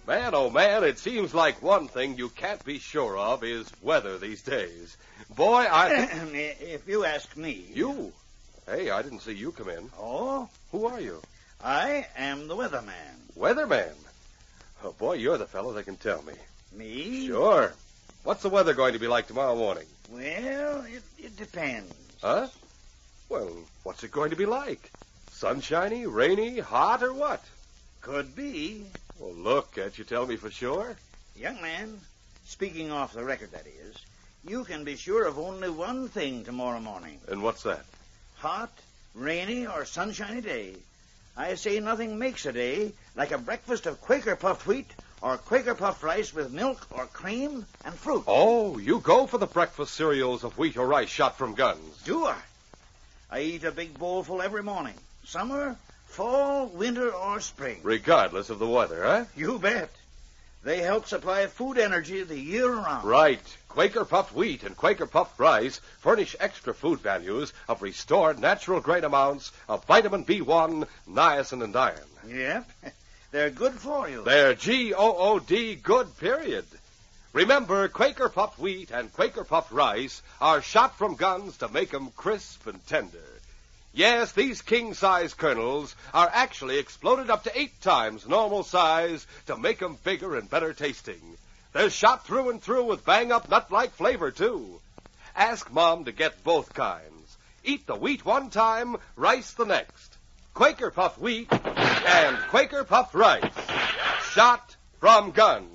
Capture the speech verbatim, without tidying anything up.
Man, oh man, it seems like one thing you can't be sure of is weather these days. Boy, I... If you ask me... You? Hey, I didn't see you come in. Oh? Who are you? I am the weatherman. Weatherman? Oh, boy, you're the fellow that can tell me. Me? Sure. What's the weather going to be like tomorrow morning? Well, it, it depends. Huh? Well, what's it going to be like? Sunshiny, rainy, hot, or what? Could be. Well, look, can't you tell me for sure? Young man, speaking off the record, that is, you can be sure of only one thing tomorrow morning. And what's that? Hot, rainy, or sunshiny day. I say nothing makes a day like a breakfast of Quaker puffed wheat or Quaker puffed rice with milk or cream and fruit. Oh, you go for the breakfast cereals of wheat or rice shot from guns. Do I? I eat a big bowlful every morning. Summer, fall, winter, or spring. Regardless of the weather, huh? You bet. They help supply food energy the year round. Right. Quaker puffed wheat and Quaker puffed rice furnish extra food values of restored natural grain amounts of vitamin B one, niacin, and iron. Yep. They're good for you. They're G O O D good, period. Remember, Quaker puffed wheat and Quaker puffed rice are shot from guns to make 'em crisp and tender. Yes, these king-size kernels are actually exploded up to eight times normal size to make 'em bigger and better tasting. They're shot through and through with bang-up nut-like flavor, too. Ask Mom to get both kinds. Eat the wheat one time, rice the next. Quaker puffed wheat and Quaker puffed rice. Shot from guns.